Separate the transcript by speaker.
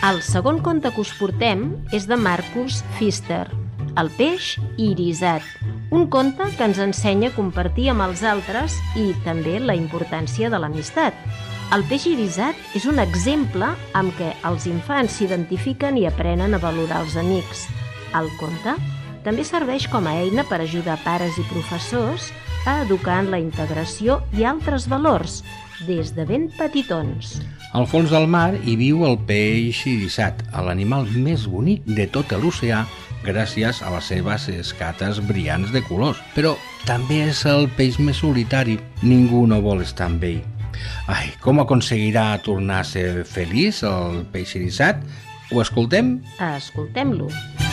Speaker 1: El segon conte que us portem és de Marcus Pfister, El peix irisat, un conte que ens ensenya a compartir amb els altres i també la importància de l'amistat. El peix irisat és un exemple amb què els infants s'identifiquen i aprenen a valorar els amics. El conte també serveix com a eina per ajudar pares i professors a educar en la integració i altres valors, des de ben petitons.
Speaker 2: Al fons del mar hi viu el peix irisat, l'animal més bonic de tot l'oceà, gràcies a les seves escates brillants de colors. Però també és el peix més solitari, ningú no vol estar amb ell. Ai, com aconseguirà tornar a ser feliç el peix irisat? Ho escoltem?
Speaker 1: Escoltem-lo.